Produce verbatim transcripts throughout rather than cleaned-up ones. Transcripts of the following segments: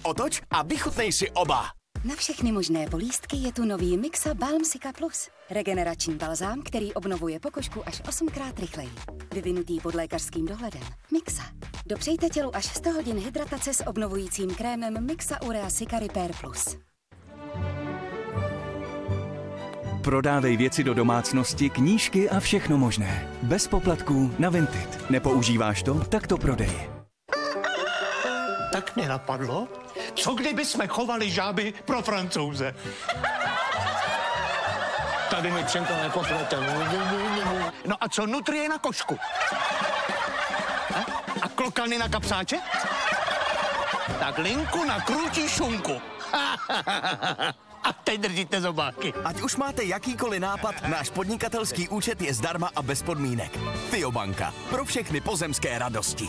otoč a vychutnej si oba. Na všechny možné bolístky je tu nový Mixa Balmsika Plus. Regenerační balzám, který obnovuje pokožku až osmkrát rychleji. Vyvinutý pod lékařským dohledem. Mixa. Dopřejte tělu až sto hodin hydratace s obnovujícím krémem Mixa Urea Cica Repair Plus. Prodávej věci do domácnosti, knížky a všechno možné. Bez poplatků na Vinted. Nepoužíváš to? Tak to prodej. Tak mě napadlo, co kdyby jsme chovali žáby pro Francouze? Tady mi přenko nepoplete. No a co nutrie na košku? A, a klokany na kapsáče? Tak linku na krutí šunku. A teď držíte zobáky. Ať už máte jakýkoliv nápad, náš podnikatelský účet je zdarma a bez podmínek. Fiobanka. Pro všechny pozemské radosti.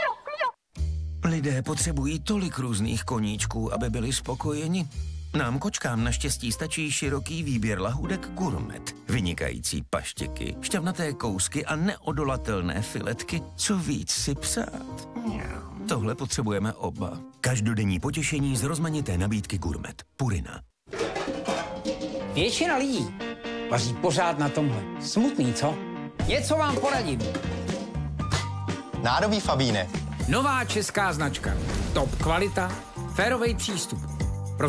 Lidé potřebují tolik různých koníčků, aby byli spokojeni. Nám kočkám naštěstí stačí široký výběr lahůdek Gourmet. Vynikající paštěky, šťavnaté kousky a neodolatelné filetky. Co víc si přát? Tohle potřebujeme oba. Každodenní potěšení z rozmanité nabídky Gourmet. Purina. Většina lidí vaří pořád na tomhle. Smutný, co? Něco vám poradím. Nádobí Fabíne. Nová česká značka. Top kvalita, férovej přístup.